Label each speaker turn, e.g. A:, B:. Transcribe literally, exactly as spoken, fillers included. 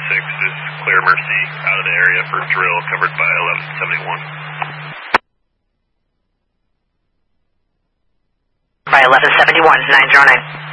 A: six is clear Mercy out of the area for drill covered by eleven seventy-one.
B: By eleven seventy-one, nine zero nine.